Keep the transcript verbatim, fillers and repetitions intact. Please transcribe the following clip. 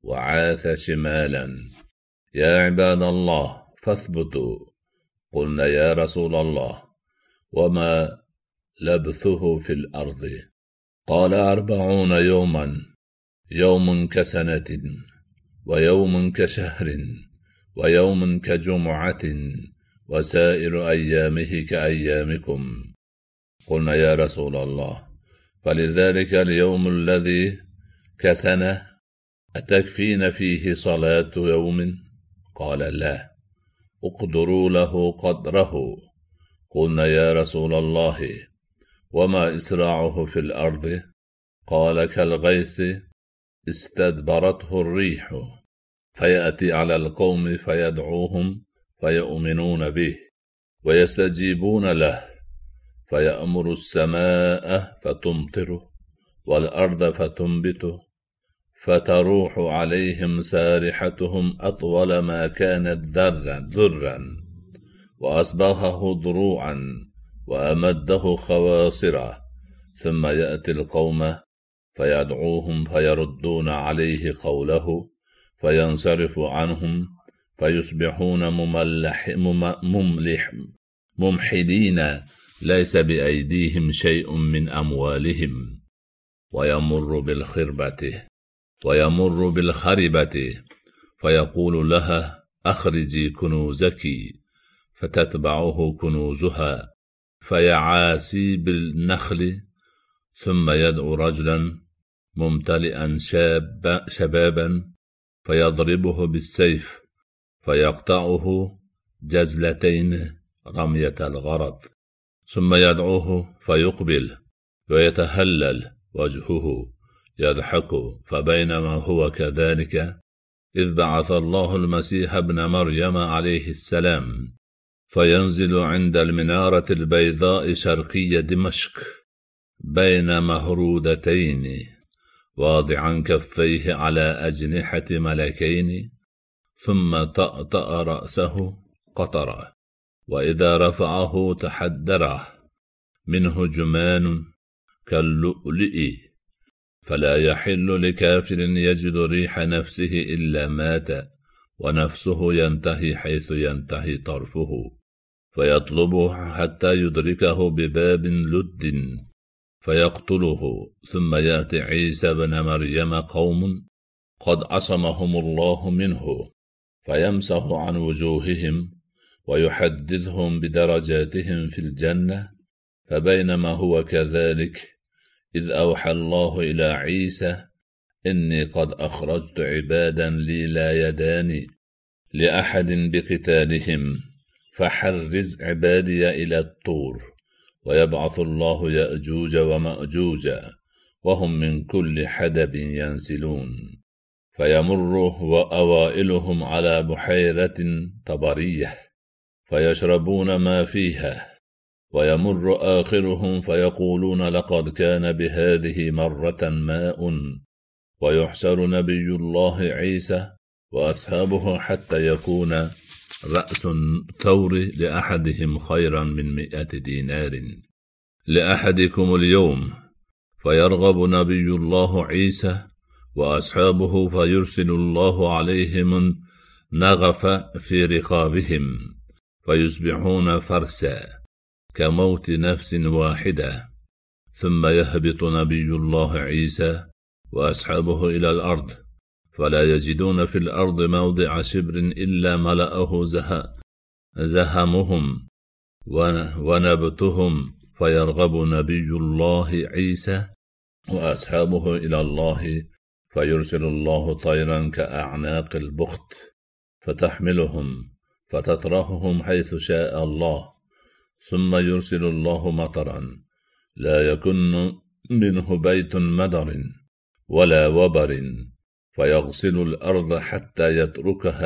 وعاث شمالا. يا عباد الله فاثبتوا. قلنا يا رسول الله وما لبثه في الأرض؟ قال أربعون يوما، يوم كسنة، ويوم كشهر، ويوم كجمعة، وسائر أيامه كأيامكم. قلنا يا رسول الله فلذلك اليوم الذي كسنة أتكفين فيه صلاة يوم؟ قال لا، اقدروا له قدره. قلنا يا رسول الله وما إسراعه في الأرض؟ قال كالغيث استدبرته الريح، فيأتي على القوم فيدعوهم فيؤمنون به ويستجيبون له، فيأمر السماء فتمطره والأرض فتنبته، فتروح عليهم سارحتهم أطول ما كانت ذرا، وأصبغه ضروعا، وأمده خواصرا، ثم يأتي القوم فيدعوهم فيردون عليه قوله، فينصرف عنهم فيصبحون مملح مملح ممحلين ليس بأيديهم شيء من أموالهم، ويمر بالخربة ويمر بالخربة فيقول لها أخرجي كنوزك، فتتبعه كنوزها، فيعاسي بالنخل، ثم يدعو رجلا ممتلئا شاب شبابا فيضربه بالسيف فيقطعه جزلتين رمية الغرض، ثم يدعوه فيقبل ويتهلل وجهه يضحك. فبينما هو كذلك إذ بعث الله المسيح ابن مريم عليه السلام، فينزل عند المنارة البيضاء شرقي دمشق بين مهرودتين، واضعا كفيه على أجنحة ملكين، ثم طأطأ رأسه قطرة، وإذا رفعه تحدره منه جمان كاللؤلؤ، فلا يحل لكافر يجد ريح نفسه إلا مات، ونفسه ينتهي حيث ينتهي طرفه، فيطلبه حتى يدركه بباب لد فيقتله. ثم يأتي عيسى بن مريم قوم قد عصمهم الله منه، فيمسح عن وجوههم ويحدثهم بدرجاتهم في الجنة. فبينما هو كذلك إذ أوحى الله إلى عيسى إني قد أخرجت عبادا لي لا يدان لأحد بقتالهم، فحرز عبادي إلى الطور، ويبعث الله يأجوج ومأجوج وهم من كل حدب ينسلون، فيمر وأوائلهم على بحيرة طبرية فيشربون ما فيها، ويمر آخرهم فيقولون لقد كان بهذه مرة ماء، ويحشر نبي الله عيسى وأصحابه حتى يكون رأس ثور لأحدهم خيرا من مئة دينار لأحدكم اليوم، فيرغب نبي الله عيسى وأصحابه فيرسل الله عليهم نغف في رقابهم، فيصبحون فرسا كموت نفس واحدة، ثم يهبط نبي الله عيسى وأصحابه إلى الأرض، فلا يجدون في الأرض موضع شبر إلا ملأه زهمهم ونبتهم، فيرغب نبي الله عيسى وأصحابه إلى الله، فيرسل الله طيرا كأعناق البخت فتحملهم فتطرحهم حيث شاء الله، ثم يرسل الله مطرا لا يكن منه بيت مدر ولا وبر، فيغسل الأرض حتى يتركها